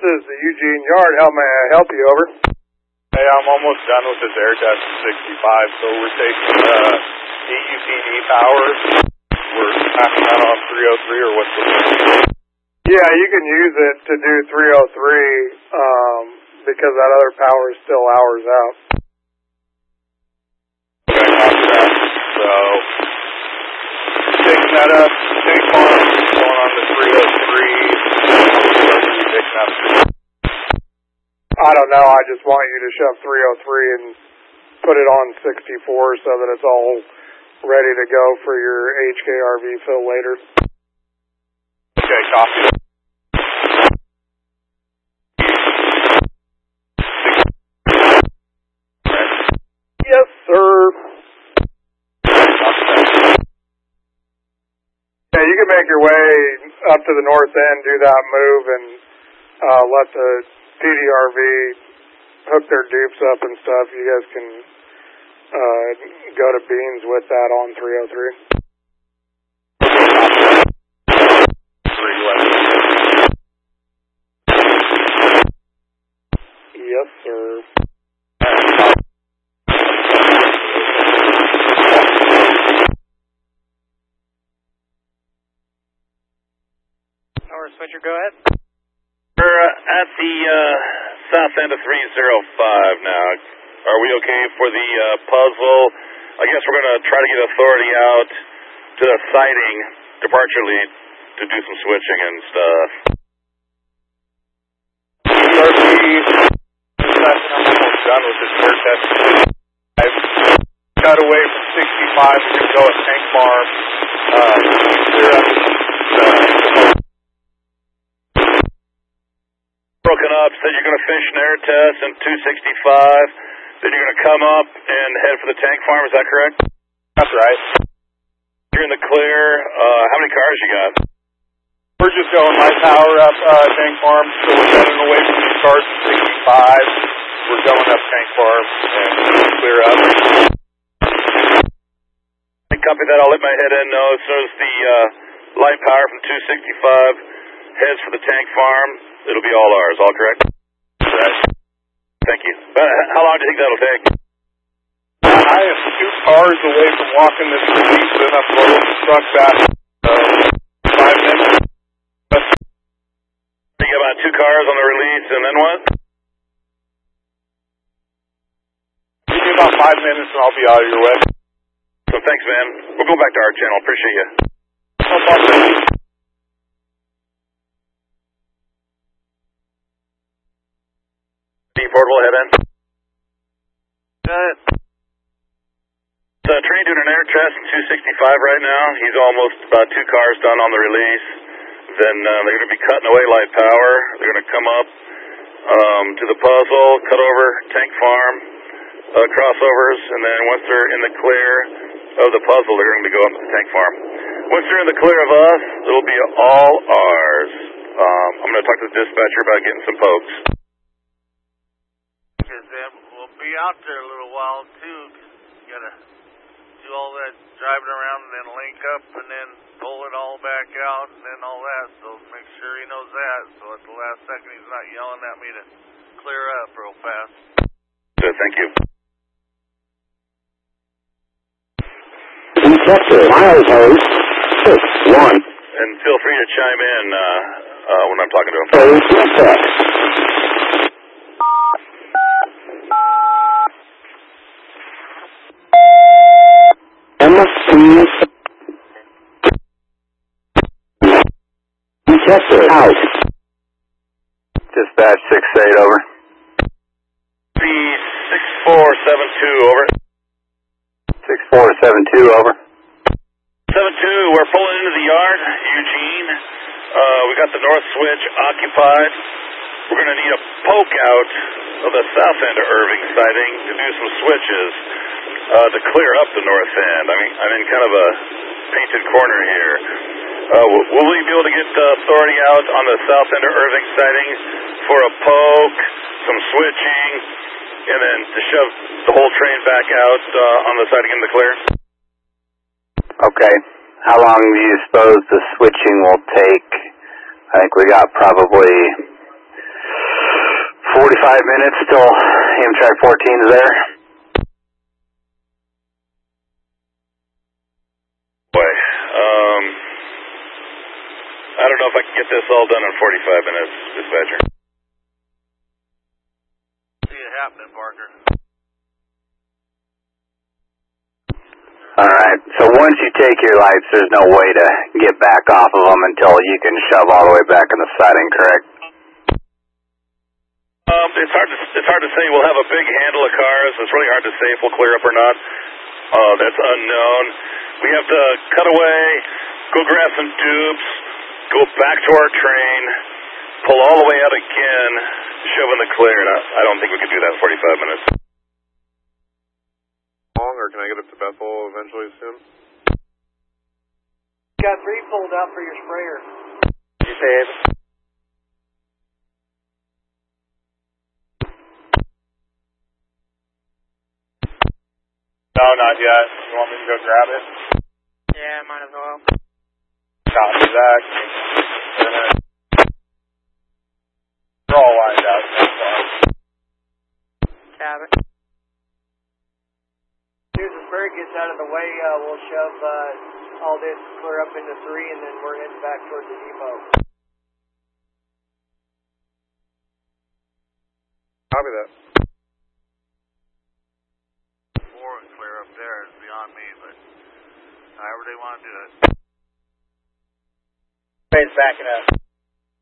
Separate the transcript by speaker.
Speaker 1: is the Eugene Yard. How may I help you? Over.
Speaker 2: Hey, I'm almost done with this air test at 65, so we're taking EUPD powers. We're passing that on 303, or what's the plan?
Speaker 1: Yeah, you can use it to do 303 because that other power is still hours out.
Speaker 2: Okay, copy that. So, taking that up, tank farm, going on to 303. Taking up.
Speaker 1: I don't know. I just want you to shove 303 and put it on 64 so that it's all ready to go for your HKRV fill later.
Speaker 2: Okay, copy.
Speaker 1: Yes, sir. Yeah, you can make your way up to the north end, do that move, and let the PDRV hook their dupes up and stuff. You guys can go to Beans with that on 303. Yes, sir.
Speaker 3: Power switcher, go ahead.
Speaker 4: We're at the south end of 305 now. Are we okay for the puzzle? I guess we're going to try to get authority out to the sighting departure lead to do some switching and stuff.
Speaker 2: almost done with this air test. I've cut away from 65 to go at Tank Farm. Clear up
Speaker 4: broken up, said you're going to finish an air test in 265, then you're going to come up and head for the tank farm, is that correct?
Speaker 2: That's right.
Speaker 4: You're in the clear. How many cars you got?
Speaker 2: We're just going light power up tank farm, so we're heading away from the cars at 65. We're going up tank farm and clear up.
Speaker 4: Copy that. I'll let my head end know as soon as the light power from 265 heads for the tank farm. It'll be all ours, all correct?
Speaker 2: Correct.
Speaker 4: Thank you. How long do you think that'll take?
Speaker 2: I am 2 cars away from walking this release, then I'm rolling the truck back 5 minutes.
Speaker 4: You got about 2 cars on the release, and then what?
Speaker 2: Give me about 5 minutes and I'll be out of your way.
Speaker 4: So thanks, man. We'll go back to our channel. Appreciate you.
Speaker 2: No problem.
Speaker 4: Portable, head in.
Speaker 3: Good.
Speaker 4: Train doing an air test in 265 right now. He's almost about 2 cars done on the release. Then they're going to be cutting away light power. They're going to come up to the puzzle, cut over tank farm, crossovers, and then once they're in the clear of the puzzle, they're going to be going to the tank farm. Once they're in the clear of us, it'll be all ours. I'm going to talk to the dispatcher about getting some pokes.
Speaker 5: We'll be out there a little while too. You gotta do all that driving around and then link up and then pull it all back out and then all that. So make sure he knows that. So at the last second he's not yelling at me to clear up real fast.
Speaker 4: Good, thank you.
Speaker 6: Detector, milepost 6-1.
Speaker 4: And feel free to chime in when I'm talking to him.
Speaker 6: Detector out.
Speaker 2: Dispatch 6-8, over.
Speaker 4: 6472, over.
Speaker 2: 6472, over.
Speaker 4: 72, we're pulling into the yard, Eugene. We got the north switch occupied. We're going to need a poke out of the south end of Irving sighting to do some switches to clear up the north end. I mean, I'm in kind of a painted corner here. Will we be able to get authority out on the south end of Irving sighting for a poke, some switching, and then to shove the whole train back out on the sighting in the clear?
Speaker 6: Okay. How long do you suppose the switching will take? I think we got probably 45 minutes, still Amtrak 14's there.
Speaker 4: Boy, I don't know if I can get this all done in 45 minutes, dispatcher.
Speaker 5: See it happening, Parker.
Speaker 6: Alright, so once you take your lights, there's no way to get back off of them until you can shove all the way back in the siding, correct?
Speaker 4: It's hard to say. We'll have a big handle of cars. It's really hard to say if we'll clear up or not. That's unknown. We have to cut away, go grab some tubes, go back to our train, pull all the way out again, shove in the clear. And I don't think we can do that in 45 minutes.
Speaker 2: Long, or can I get up to Bethel eventually soon?
Speaker 3: Got 3 pulled out for your sprayer.
Speaker 2: You say it? No, not yet. You want me to go grab it?
Speaker 3: Yeah, might as well.
Speaker 2: Copy that. We're all lined up.
Speaker 3: Cabot. As soon as the sprayer gets out of the way, we'll shove all this clear up into 3, and then we're heading back towards the depot.
Speaker 2: Copy that.
Speaker 5: 4 and clear up there is beyond me, but however they want to do it.
Speaker 3: Train's backing up.